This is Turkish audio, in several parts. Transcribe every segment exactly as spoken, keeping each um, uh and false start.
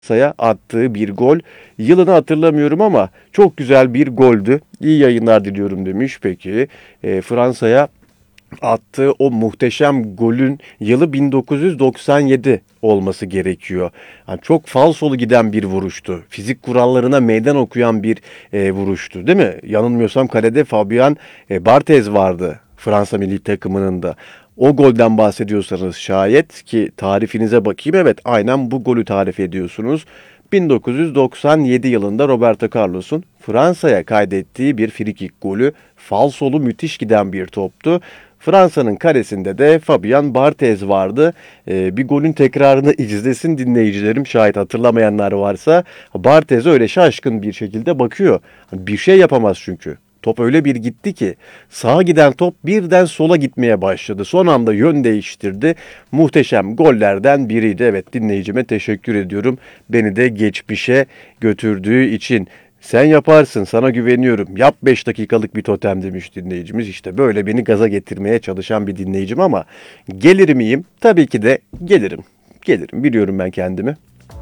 Fransa'ya attığı bir gol. Yılını hatırlamıyorum ama çok güzel bir goldü. İyi yayınlar diliyorum demiş. Peki e, Fransa'ya attığı o muhteşem golün yılı bin dokuz yüz doksan yedi olması gerekiyor. Yani çok falsolu giden bir vuruştu. Fizik kurallarına meydan okuyan bir e, vuruştu, değil mi? Yanılmıyorsam kalede Fabien e, Barthez vardı Fransa milli takımının da. O golden bahsediyorsanız şayet ki tarifinize bakayım, evet aynen bu golü tarif ediyorsunuz. bin dokuz yüz doksan yedi yılında Roberto Carlos'un Fransa'ya kaydettiği bir frikik golü, falsolu müthiş giden bir toptu. Fransa'nın karesinde de Fabien Barthez vardı. Ee, bir golün tekrarını izlesin dinleyicilerim, şayet hatırlamayanlar varsa. Barthez öyle şaşkın bir şekilde bakıyor. Bir şey yapamaz çünkü. Top öyle bir gitti ki sağa giden top birden sola gitmeye başladı. Son anda yön değiştirdi. Muhteşem gollerden biriydi. Evet, dinleyicime teşekkür ediyorum. Beni de geçmişe götürdüğü için. Sen yaparsın, sana güveniyorum. Yap beş dakikalık bir totem demiş dinleyicimiz. İşte böyle beni gaza getirmeye çalışan bir dinleyicim ama gelir miyim? Tabii ki de gelirim. Gelirim, biliyorum ben kendimi.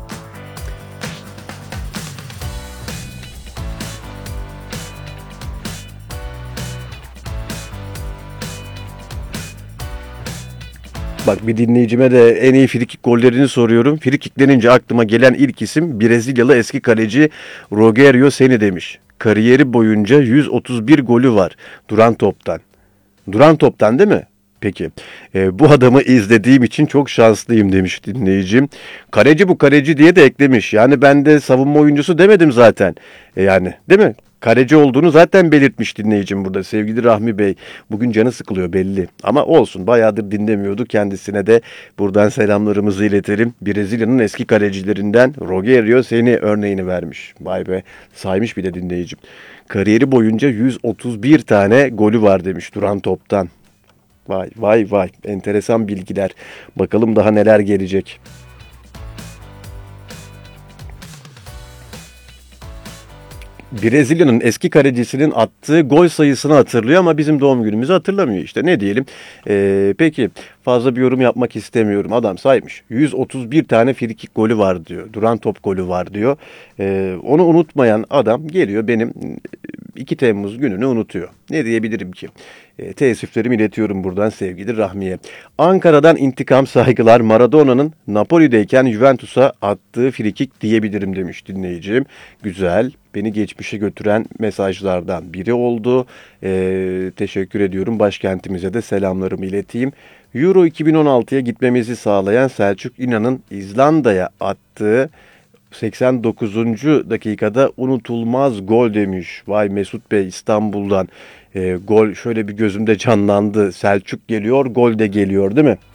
Bak, bir dinleyicime de en iyi frikik gollerini soruyorum. Frikik denince aklıma gelen ilk isim Brezilyalı eski kaleci Rogério Ceni demiş. Kariyeri boyunca yüz otuz bir golü var duran toptan. Duran toptan değil mi? Peki. E, bu adamı izlediğim için çok şanslıyım demiş dinleyicim. Kaleci bu kaleci diye de eklemiş. Yani ben de savunma oyuncusu demedim zaten. E, yani değil mi? Kaleci olduğunu zaten belirtmiş dinleyicim burada. Sevgili Rahmi Bey, bugün canı sıkılıyor belli. Ama olsun, bayağıdır dinlemiyordu. Kendisine de buradan selamlarımızı iletelim. Brezilya'nın eski kalecilerinden Rogério Ceni örneğini vermiş. Vay be, saymış bir de dinleyicim. Kariyeri boyunca yüz otuz bir tane golü var demiş duran toptan. Vay vay vay, enteresan bilgiler. Bakalım daha neler gelecek. Brezilya'nın eski kalecisinin attığı gol sayısını hatırlıyor ama bizim doğum günümüzü hatırlamıyor işte. Ne diyelim? Ee, peki, fazla bir yorum yapmak istemiyorum. Adam saymış. yüz otuz bir tane frikik golü var diyor. Duran top golü var diyor. Ee, onu unutmayan adam geliyor benim iki Temmuz gününü unutuyor. Ne diyebilirim ki? E, teessüflerimi iletiyorum buradan sevgili Rahmi'ye. Ankara'dan intikam saygılar, Maradona'nın Napoli'deyken Juventus'a attığı frikik diyebilirim demiş dinleyicim. Güzel. Beni geçmişe götüren mesajlardan biri oldu. E, teşekkür ediyorum. Başkentimize de selamlarımı ileteyim. Euro iki bin on altıya gitmemizi sağlayan Selçuk İnan'ın İzlanda'ya attığı seksen dokuzuncu dakikada unutulmaz gol demiş. Vay Mesut Bey İstanbul'dan. E, gol şöyle bir gözümde canlandı. Selçuk geliyor, gol de geliyor değil mi?